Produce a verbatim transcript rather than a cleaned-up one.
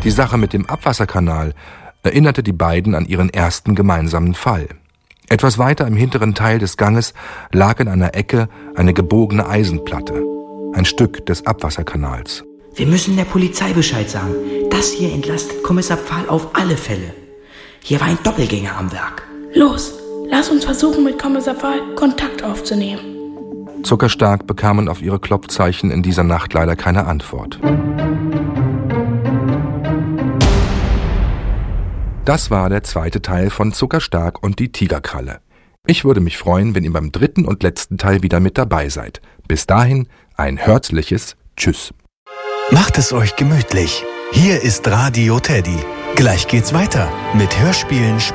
Die Sache mit dem Abwasserkanal erinnerte die beiden an ihren ersten gemeinsamen Fall. Etwas weiter im hinteren Teil des Ganges lag in einer Ecke eine gebogene Eisenplatte, ein Stück des Abwasserkanals. Wir müssen der Polizei Bescheid sagen. Das hier entlastet Kommissar Pfahl auf alle Fälle. Hier war ein Doppelgänger am Werk. Los, lass uns versuchen, mit Kommissar Pfahl Kontakt aufzunehmen. Zuckerstark bekamen auf ihre Klopfzeichen in dieser Nacht leider keine Antwort. Das war der zweite Teil von Zuckerstark und die Tigerkralle. Ich würde mich freuen, wenn ihr beim dritten und letzten Teil wieder mit dabei seid. Bis dahin ein herzliches Tschüss. Macht es euch gemütlich. Hier ist Radio Teddy. Gleich geht's weiter mit Hörspielen,